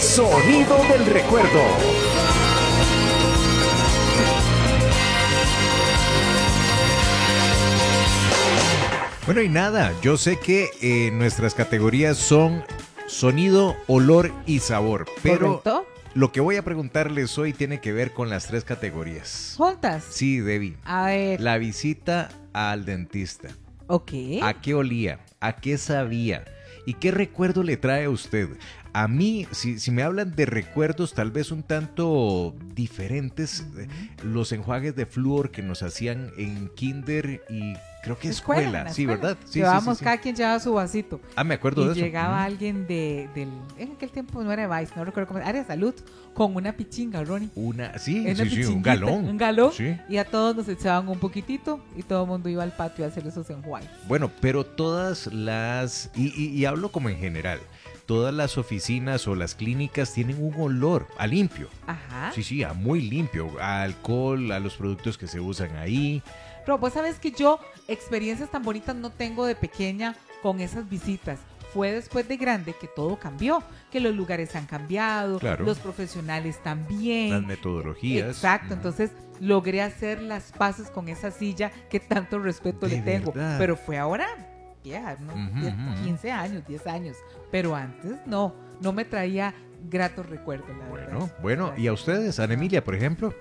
Sonido del recuerdo. Bueno, y nada, yo sé que nuestras categorías son sonido, olor y sabor, pero ¿correcto? Lo que voy a preguntarles hoy tiene que ver con las 3 categorías. ¿Juntas? Sí, Debbie. A ver. La visita al dentista. Ok. ¿A qué olía? ¿A qué sabía? ¿Y qué recuerdo le trae a usted? A mí, si me hablan de recuerdos tal vez un tanto diferentes, los enjuagues de flúor que nos hacían en kinder y creo que escuela, sí, ¿verdad? Sí, Llevábamos, sí. cada quien llevaba su vasito. Me acuerdo de Y eso. llegaba alguien en aquel tiempo no era Vice, no recuerdo cómo, área de salud, con una pichinga, Ronnie. Un Un galón. Un galón. Sí. Y a todos nos echaban un poquitito y todo el mundo iba al patio a hacer esos enjuagues. Bueno, pero todas las, y hablo como en general, todas las oficinas o las clínicas tienen un olor a limpio. Ajá. Sí, a muy limpio, a alcohol, a los productos que se usan ahí. Pero vos sabes que yo experiencias tan bonitas no tengo de pequeña con esas visitas. Fue después de grande que todo cambió, que los lugares han cambiado, Claro. los profesionales también. Las metodologías. Exacto, entonces logré hacer las paces con esa silla que tanto respeto De le tengo. verdad. Pero fue ahora, ¿no? Ujú. 15 años, 10 años. Pero antes no me traía gratos recuerdos, la verdad. Bueno, ¿y a ustedes, Ana Emilia, por ejemplo?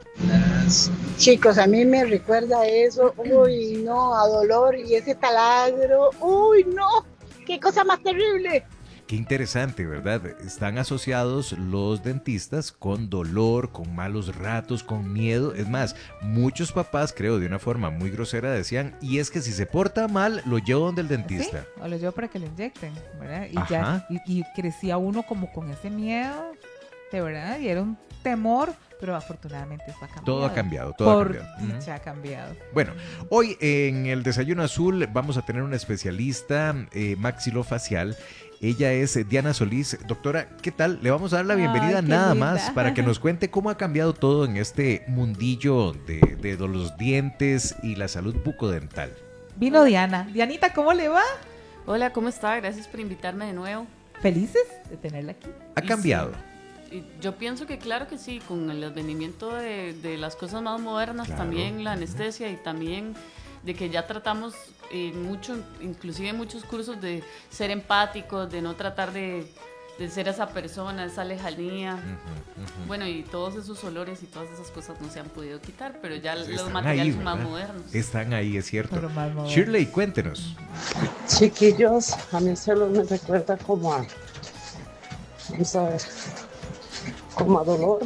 Chicos, a mí me recuerda eso, uy, no, a dolor y ese taladro, uy, no, qué cosa más terrible. Qué interesante, ¿verdad? Están asociados los dentistas con dolor, con malos ratos, con miedo. Es más, muchos papás, creo, de una forma muy grosera decían, y es que si se porta mal, lo llevo donde el dentista. Sí, o lo llevo para que lo inyecten, ¿verdad? Y Ajá. y crecía uno como con ese miedo, de verdad, y era un temor, pero afortunadamente eso ha cambiado. Todo ha cambiado, todo ha Por cambiado. dicha ha cambiado. Bueno, hoy en el Desayuno Azul vamos a tener una especialista maxilofacial. Ella es Diana Solís. Doctora, ¿qué tal? Le vamos a dar la bienvenida Ay, qué nada linda. más para que nos cuente cómo ha cambiado todo en este mundillo de los dientes y la salud bucodental. Vino Diana. Dianita, ¿cómo le va? Hola, ¿cómo está? Gracias por invitarme de nuevo. Felices de tenerla aquí. ¿Ha cambiado? Y yo pienso que claro que sí, con el advenimiento de las cosas más modernas, Claro. también la anestesia y también de que ya tratamos mucho, inclusive en muchos cursos, de ser empáticos, de no tratar de ser esa persona, esa lejanía. Bueno, y todos esos olores y todas esas cosas no se han podido quitar, pero ya los Están materiales ahí, son más ¿verdad? modernos. Están ahí, es cierto. Pero más modernos. Shirley, cuéntenos. Chiquillos, a mí solo me recuerda como a, vamos a ver, como a dolor,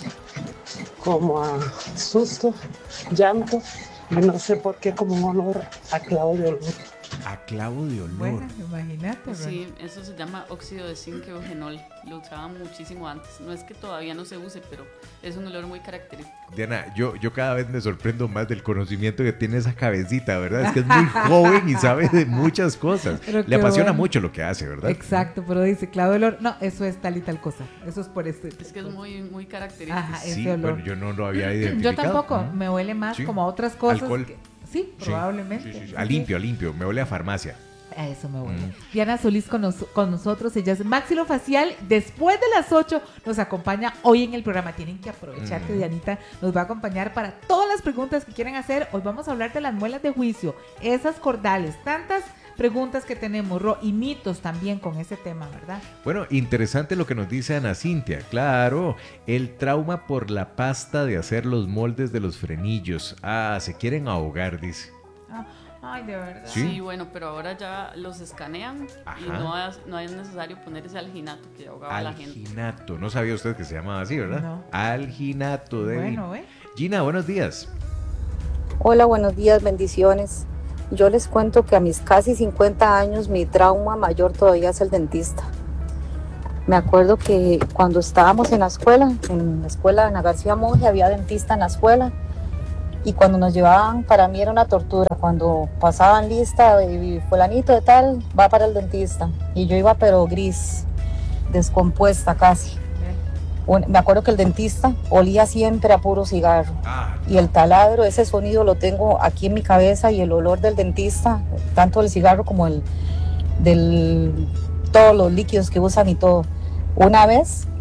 como a susto, llanto, y no sé por qué como un olor a clavo de olor. A clavo de olor. Bueno, imagínate. Sí, eso se llama óxido de zinc eugenol. Lo usaban muchísimo antes. No es que todavía no se use, pero es un olor muy característico. Diana, yo cada vez me sorprendo más del conocimiento que tiene esa cabecita, ¿verdad? Es que es muy joven y sabe de muchas cosas. Pero Le qué apasiona bueno. mucho lo que hace, ¿verdad? Exacto, pero dice clavo de olor. No, eso es tal y tal cosa. Eso es por este. Es que es muy, muy característico. Ajá, Sí, ese olor. bueno, yo no lo había identificado. Yo tampoco, Ujú. me huele más Sí. como a otras cosas. Alcohol. Sí, Sí, probablemente. sí. A limpio, me huele a farmacia. A eso me huele. Diana Solís con nosotros, ella es maxilofacial. Después de las 8 nos acompaña hoy en el programa. Tienen que aprovechar que Dianita nos va a acompañar para todas las preguntas que quieran hacer. Hoy vamos a hablar de las muelas de juicio, esas cordales, tantas preguntas que tenemos, Ro, y mitos también con ese tema, ¿verdad? Bueno, interesante lo que nos dice Ana Cintia. Claro, el trauma por la pasta de hacer los moldes de los frenillos. Ah, se quieren ahogar, dice. Ay, de verdad. Sí. Sí, bueno, pero ahora ya los escanean Ajá. y no es necesario poner ese alginato que ahogaba a la gente. Alginato, no sabía usted que se llamaba así, ¿verdad? No. Alginato, Debbie. Bueno, Gina, buenos días. Hola, buenos días, bendiciones. Yo les cuento que a mis casi 50 años mi trauma mayor todavía es el dentista. Me acuerdo que cuando estábamos en la escuela de Ana García Monge, había dentista en la escuela y cuando nos llevaban, para mí era una tortura. Cuando pasaban lista y fulanito de tal, va para el dentista y yo iba pero gris, descompuesta casi. Me acuerdo que el dentista olía siempre a puro cigarro. Y el taladro, ese sonido lo tengo aquí en mi cabeza y el olor del dentista, tanto del cigarro como todos los líquidos que usan y todo. Una vez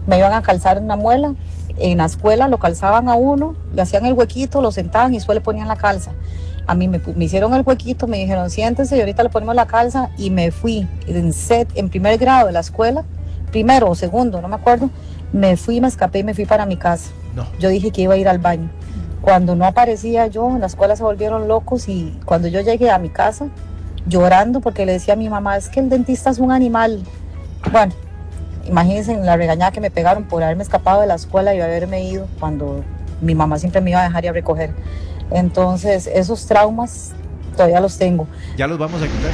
me iban a calzar una muela. En la escuela lo calzaban a uno, le hacían el huequito, lo sentaban y después le ponían la calza. A mí me hicieron el huequito, me dijeron siéntese y ahorita le ponemos la calza y me fui en primer grado de la escuela, primero o segundo, no me acuerdo, me escapé y me fui para mi casa. No. Yo dije que iba a ir al baño. Cuando no aparecía yo, en la escuela se volvieron locos y cuando yo llegué a mi casa, llorando porque le decía a mi mamá, es que el dentista es un animal. Bueno, imagínense la regañada que me pegaron por haberme escapado de la escuela y haberme ido cuando mi mamá siempre me iba a dejar y a recoger. Entonces, esos traumas todavía los tengo. Ya los vamos a quitar.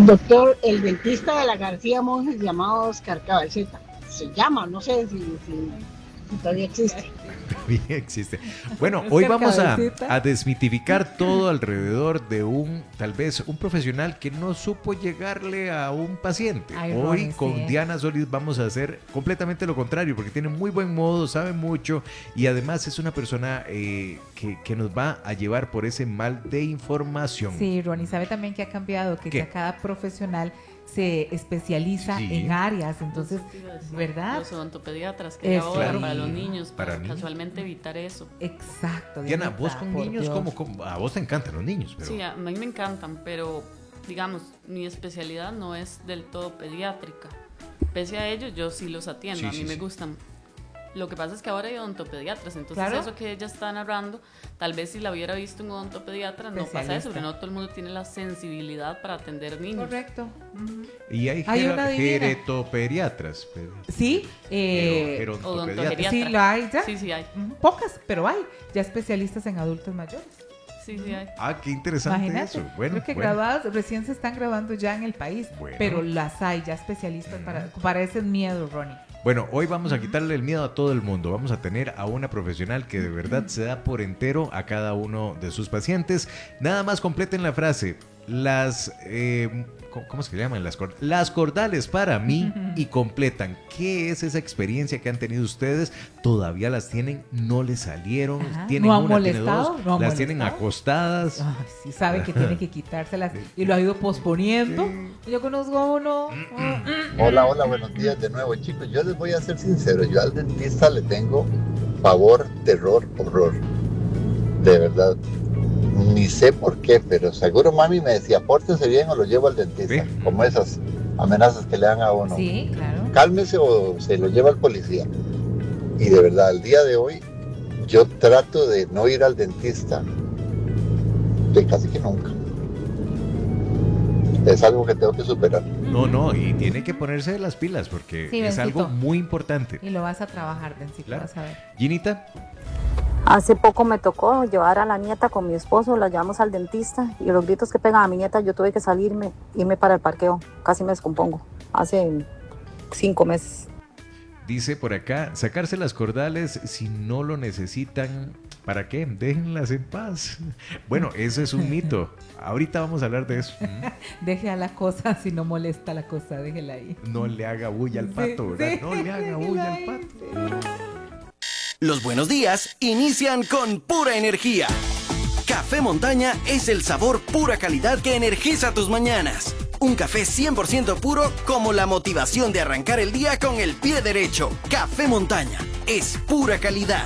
El dentista de la García Monjes llamado Oscar Cabeceta. Se llama, no sé si todavía existe. Todavía existe. Bueno, Oscar hoy vamos Cabecita. a desmitificar todo alrededor de tal vez un profesional que no supo llegarle a un paciente. Ay, Hoy Ronnie, con sí. Diana Solís vamos a hacer completamente lo contrario, porque tiene muy buen modo, sabe mucho y además es una persona que nos va a llevar por ese mal de información. Sí, Ronnie, sabe también que ha cambiado, que ¿Qué? ya cada profesional se especializa Sí. en áreas, entonces, Eso te iba a decir, ¿verdad? Los odontopediatras que Eso. ahora Claro. para los niños, Para para niños. casualmente evitar eso. Exacto. Diana, Dianita, vos con por niños, Dios. ¿cómo? A vos te encantan los niños, pero... Sí, a mí me encantan, pero digamos, mi especialidad no es del todo pediátrica. Pese a ello, yo sí los atiendo, Sí, a mí sí, me sí. gustan. Lo que pasa es que ahora hay odontopediatras, entonces Claro. eso que ella está narrando, tal vez si la hubiera visto un odontopediatra, no pasa Especialista. eso, porque no todo el mundo tiene la sensibilidad para atender niños. Correcto. Ujú. Y hay, Hay una divina. geretopediatras. Sí, Gerontopediatras. sí lo hay ya. Sí, sí hay. Ujú, pocas, pero hay ya especialistas en adultos mayores. Sí, sí hay. Ah, qué interesante Imagínate, eso. Bueno, creo que bueno. graduados recién se están graduando ya en el país, Bueno. pero las hay ya especialistas para ese miedo, Ronnie. Bueno, hoy vamos a quitarle el miedo a todo el mundo. Vamos a tener a una profesional que de verdad se da por entero a cada uno de sus pacientes. Nada más completen la frase. ¿Cómo se llaman? Las cordales para mí y completan. ¿Qué es esa experiencia que han tenido ustedes? ¿Todavía las tienen? ¿No les salieron? Ajá. ¿Tienen ¿No han una? ¿Tienen molestado? dos? ¿No han ¿Las tienen molestado? acostadas? Ay, sí sabe que tiene que quitárselas y lo ha ido posponiendo. Yo conozco a uno. Hola, buenos días de nuevo, chicos. Yo les voy a ser sincero, yo al dentista le tengo pavor, terror, horror. De verdad. Ni sé por qué, pero seguro mami me decía, pórtese bien o lo llevo al dentista. ¿Sí? Como esas amenazas que le dan a uno. Sí, claro. Cálmese o se lo lleva al policía. Y de verdad, al día de hoy, yo trato de no ir al dentista de casi que nunca. Es algo que tengo que superar. No, y tiene que ponerse las pilas porque Sí, es Bencito. algo muy importante. Y lo vas a trabajar, Bencito, Claro. vas a ver. Ginita, Hace poco me tocó llevar a la nieta con mi esposo, la llevamos al dentista y los gritos que pegan a mi nieta, yo tuve que irme para el parqueo, casi me descompongo, hace 5 meses. dice por acá, sacarse las cordales si no lo necesitan, ¿para qué? Déjenlas en paz. Bueno, eso es un mito. Ahorita vamos a hablar de eso. Deje a la cosa, si no molesta la cosa, déjela ahí. No le haga bulla al Sí, pato, ¿verdad? sí, No le haga déjela bulla al ahí, pato. Los buenos días inician con pura energía. Café Montaña es el sabor pura calidad que energiza tus mañanas. Un café 100% puro como la motivación de arrancar el día con el pie derecho. Café Montaña es pura calidad.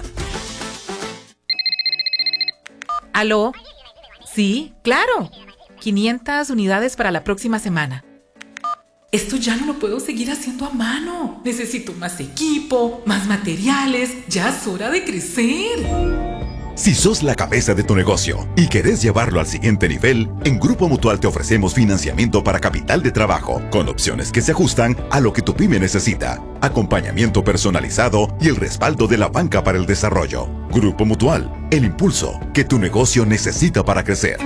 ¿Aló? Sí, claro. 500 unidades para la próxima semana. Esto ya no lo puedo seguir haciendo a mano. Necesito más equipo, más materiales. Ya es hora de crecer. Si sos la cabeza de tu negocio y querés llevarlo al siguiente nivel, en Grupo Mutual te ofrecemos financiamiento para capital de trabajo, con opciones que se ajustan a lo que tu pyme necesita, acompañamiento personalizado y el respaldo de la banca para el desarrollo. Grupo Mutual, el impulso que tu negocio necesita para crecer.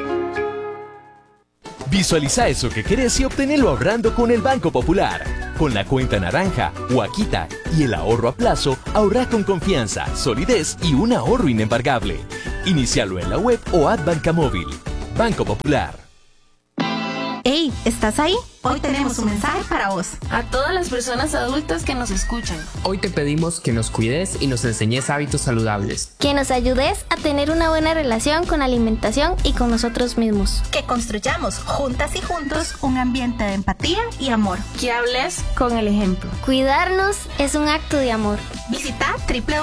Visualiza eso que querés y obtenelo ahorrando con el Banco Popular. Con la cuenta naranja, Huaquita y el ahorro a plazo, ahorra con confianza, solidez y un ahorro inembargable. Inicialo en la web o app Banca Móvil. Banco Popular. Hey, ¿estás ahí? Hoy tenemos un mensaje para vos. A todas las personas adultas que nos escuchan. Hoy te pedimos que nos cuides y nos enseñes hábitos saludables. Que nos ayudes a tener una buena relación con la alimentación y con nosotros mismos. Que construyamos juntas y juntos un ambiente de empatía y amor. Que hables con el ejemplo. Cuidarnos es un acto de amor. Visita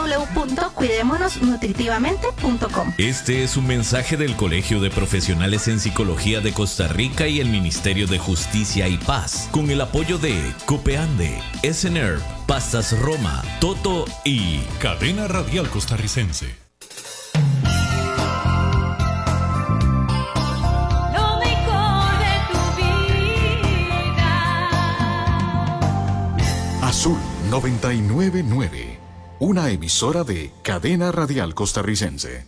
www.cuidémonosnutritivamente.com. Este es un mensaje del Colegio de Profesionales en Psicología de Costa Rica y el Ministerio de Justicia y Paz, con el apoyo de Copeande, SNR, Pastas Roma, Toto y Cadena Radial Costarricense. Lo mejor de tu vida. Azul 999, una emisora de Cadena Radial Costarricense.